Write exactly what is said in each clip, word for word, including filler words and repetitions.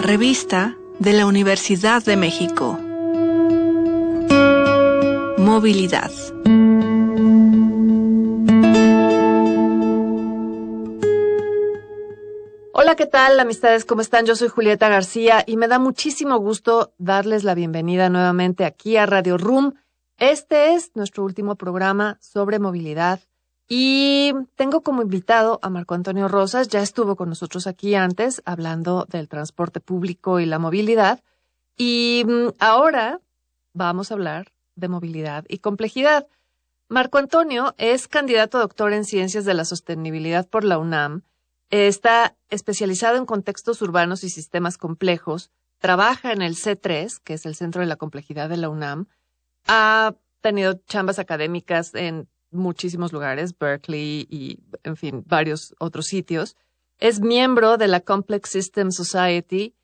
Revista de la Universidad de México. Movilidad. Hola, ¿qué tal, amistades? ¿Cómo están? Yo soy Julieta García y me da muchísimo gusto darles la bienvenida nuevamente aquí a Radio Room. Este es nuestro último programa sobre movilidad y tengo como invitado a Marco Antonio Rosas. Ya estuvo con nosotros aquí antes hablando del transporte público y la movilidad y ahora vamos a hablar de movilidad y complejidad. Marco Antonio es candidato a doctor en Ciencias de la Sostenibilidad por la UNAM. Está especializado en contextos urbanos y sistemas complejos. Trabaja en el C tres, que es el Centro de la Complejidad de la UNAM. Ha tenido chambas académicas en muchísimos lugares, Berkeley y, en fin, varios otros sitios. Es miembro de la Complex System Society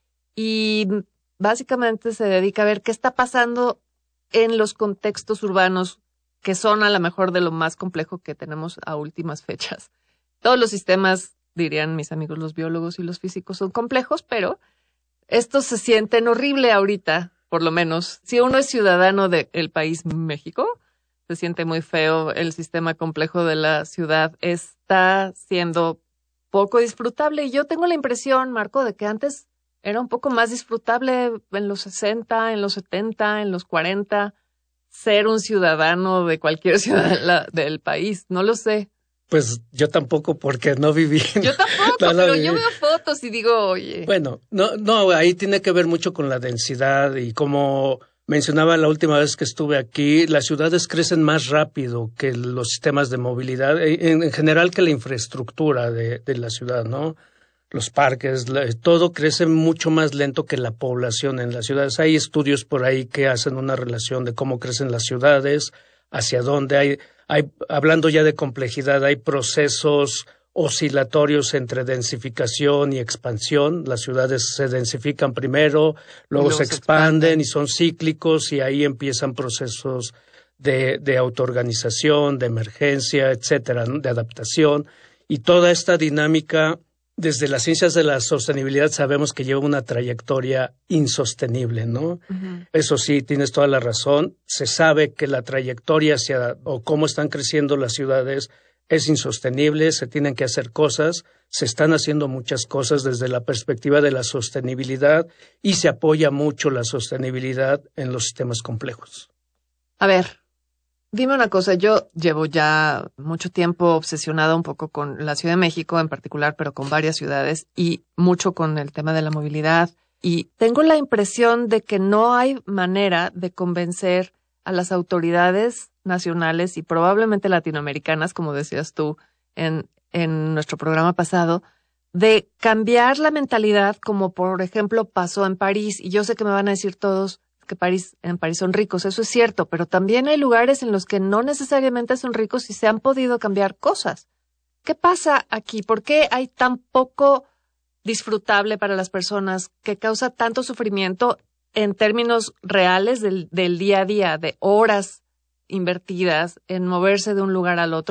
y básicamente se dedica a ver qué está pasando en los contextos urbanos que son a lo mejor de lo más complejo que tenemos a últimas fechas. Todos los sistemas, dirían mis amigos los biólogos y los físicos, son complejos, pero estos se sienten horrible ahorita, por lo menos. Si uno es ciudadano del país México, se siente muy feo. El sistema complejo de la ciudad está siendo poco disfrutable. Y yo tengo la impresión, Marco, de que antes era un poco más disfrutable en los sesenta, en los setenta, en los cuarenta, ser un ciudadano de cualquier ciudad del país. No lo sé. Pues yo tampoco, porque no viví. Yo tampoco, no, no pero viví. Yo veo fotos y digo, oye. Bueno, no, no, ahí tiene que ver mucho con la densidad y como mencionaba la última vez que estuve aquí, las ciudades crecen más rápido que los sistemas de movilidad, en, en general que la infraestructura de, de la ciudad, ¿no? Los parques, la, todo crece mucho más lento que la población en las ciudades. Hay estudios por ahí que hacen una relación de cómo crecen las ciudades, hacia dónde hay, hay, hablando ya de complejidad, hay procesos oscilatorios entre densificación y expansión. Las ciudades se densifican primero, luego, luego se, se expanden, expanden y son cíclicos y ahí empiezan procesos de, de autoorganización, de emergencia, etcétera, ¿no? De adaptación. Y toda esta dinámica, desde las ciencias de la sostenibilidad sabemos que lleva una trayectoria insostenible, ¿no? Uh-huh. Eso sí, tienes toda la razón. Se sabe que la trayectoria hacia o cómo están creciendo las ciudades es insostenible, se tienen que hacer cosas, se están haciendo muchas cosas desde la perspectiva de la sostenibilidad y se apoya mucho la sostenibilidad en los sistemas complejos. A ver, dime una cosa, yo llevo ya mucho tiempo obsesionada un poco con la Ciudad de México en particular, pero con varias ciudades y mucho con el tema de la movilidad. Y tengo la impresión de que no hay manera de convencer a las autoridades nacionales y probablemente latinoamericanas, como decías tú en, en nuestro programa pasado, de cambiar la mentalidad como por ejemplo pasó en París. Y yo sé que me van a decir todos que París, en París son ricos, eso es cierto, pero también hay lugares en los que no necesariamente son ricos y se han podido cambiar cosas. ¿Qué pasa aquí? ¿Por qué hay tan poco disfrutable para las personas que causa tanto sufrimiento en términos reales del, del día a día, de horas invertidas en moverse de un lugar al otro?